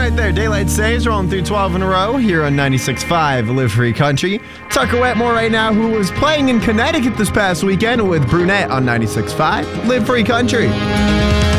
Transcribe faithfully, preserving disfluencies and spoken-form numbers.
right there. Daylight Saves rolling through twelve in a row here on ninety-six point five Live Free Country. Tucker Wetmore right now, who was playing in Connecticut this past weekend with Brunette on ninety-six point five Live Free Country.